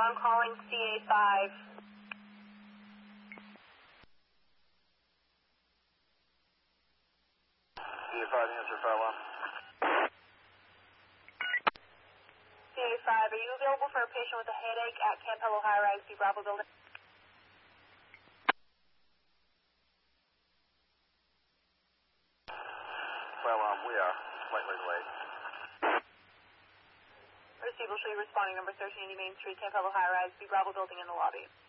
I'm calling CA5. CA5, answer 5-1. CA5, are you available for a patient with a headache at Campello High Rise, B Bravo building? 5-1, we are slightly delayed. Receive will show you responding number 1380 Main Street, Campello High Rise, B Bravo building in the lobby.